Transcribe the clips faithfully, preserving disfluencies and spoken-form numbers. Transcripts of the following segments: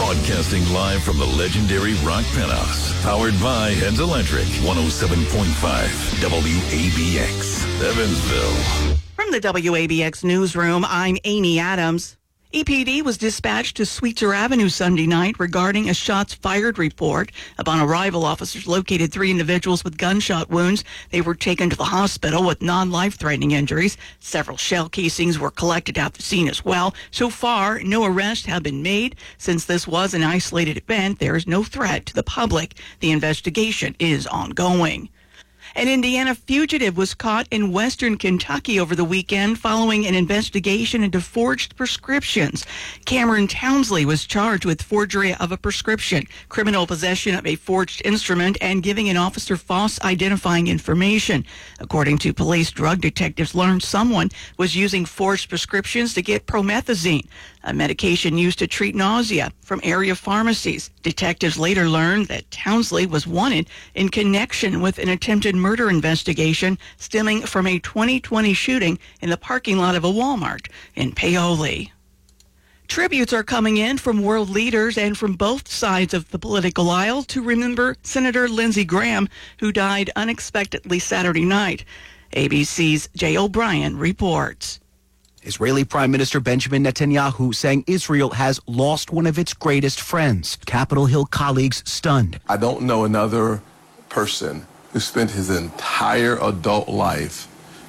Broadcasting live from the legendary Rock Penthouse. Powered by Heads Electric. one oh seven point five W A B X. Evansville. From the W A B X newsroom, I'm Amy Adams. E P D was dispatched to Sweetser Avenue Sunday night regarding a shots fired report. Upon arrival, officers located three individuals with gunshot wounds. They were taken to the hospital with non-life-threatening injuries. Several shell casings were collected at the scene as well. So far, no arrests have been made. Since this was an isolated event, there is no threat to the public. The investigation is ongoing. An Indiana fugitive was caught in western Kentucky over the weekend following an investigation into forged prescriptions. Cameron Townsley was charged with forgery of a prescription, criminal possession of a forged instrument, and giving an officer false identifying information. According to police, drug detectives learned someone was using forged prescriptions to get promethazine, a medication used to treat nausea, from area pharmacies. Detectives later learned that Townsley was wanted in connection with an attempted murder investigation stemming from a twenty twenty shooting in the parking lot of a Walmart in Paoli. Tributes are coming in from world leaders and from both sides of the political aisle to remember Senator Lindsey Graham, who died unexpectedly Saturday night. A B C's Jay O'Brien reports. Israeli Prime Minister Benjamin Netanyahu saying Israel has lost one of its greatest friends. Capitol Hill colleagues stunned. I don't know another person who spent his entire adult life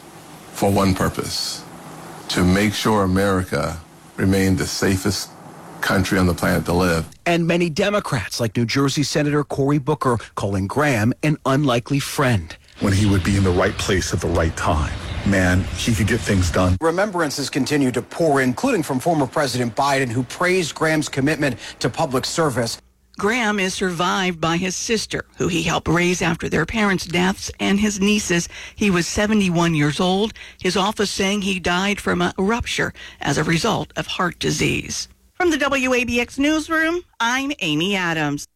for one purpose: to make sure America remained the safest country on the planet to live. And many Democrats, like New Jersey Senator Cory Booker, calling Graham an unlikely friend. When he would be in the right place at the right time, man, he could get things done. Remembrances continue to pour in, including from former President Biden, who praised Graham's commitment to public service. Graham is survived by his sister, who he helped raise after their parents' deaths, and his nieces. He was seventy-one years old. His office saying he died from a rupture as a result of heart disease. From the W A B X newsroom, I'm Amy Adams.